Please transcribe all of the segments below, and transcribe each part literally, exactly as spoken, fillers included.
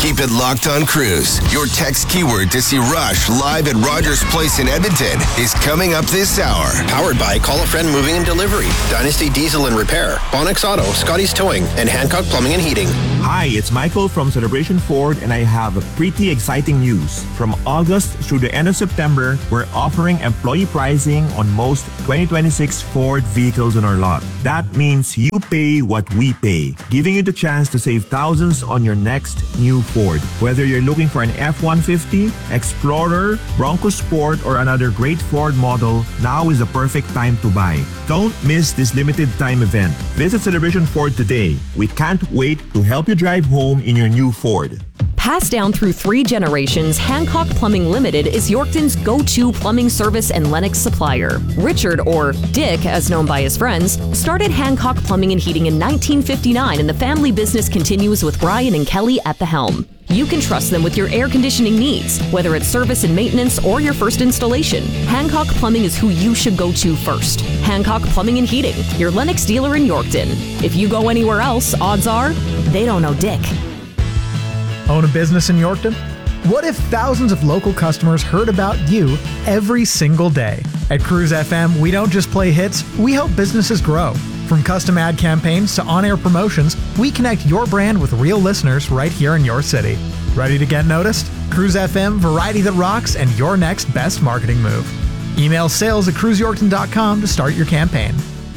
Keep it locked on Cruise. Your text keyword to see Rush live at Rogers Place in Edmonton is coming up this hour. Powered by Call a Friend Moving and Delivery, Dynasty Diesel and Repair, Bonix Auto, Scotty's Towing, and Hancock Plumbing and Heating. Hi, it's Michael from Celebration Ford, and I have pretty exciting news. From August through the end of September, we're offering employee pricing on most twenty twenty-six Ford vehicles on our lot. That means you pay what we pay, giving you the chance to save thousands on your next new Ford. Whether you're looking for an F one fifty, Explorer, Bronco Sport, or another great Ford model, now is the perfect time to buy. Don't miss this limited time event. Visit Celebration Ford today. We can't wait to help you drive home in your new Ford. Passed down through three generations, Hancock Plumbing Limited is Yorkton's go-to plumbing service and Lennox supplier. Richard, or Dick as known by his friends, started Hancock Plumbing and Heating in nineteen fifty-nine, and the family business continues with Brian and Kelly at the helm. You can trust them with your air conditioning needs, whether it's service and maintenance or your first installation. Hancock Plumbing is who you should go to first. Hancock Plumbing and Heating, your Lennox dealer in Yorkton. If you go anywhere else, odds are they don't know Dick. Own a business in Yorkton? What if thousands of local customers heard about you every single day? At Cruise F M, we don't just play hits, we help businesses grow. From custom ad campaigns to on-air promotions, we connect your brand with real listeners right here in your city. Ready to get noticed? Cruise F M, variety that rocks, and your next best marketing move. Email sales at cruise yorkton dot com to start your campaign.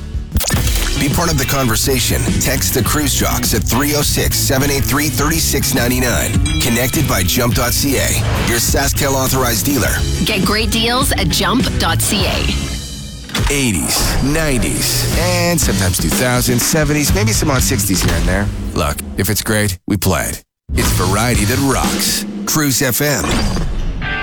Be part of the conversation. Text the Cruise Jocks at three oh six, seven eight three, three six nine nine. Connected by jump dot c a, your SaskTel authorized dealer. Get great deals at jump dot c a. eighties, nineties, and sometimes two thousands, seventies, maybe some odd sixties here and there. Look, if it's great, we play it. It's variety that rocks. Cruise F M.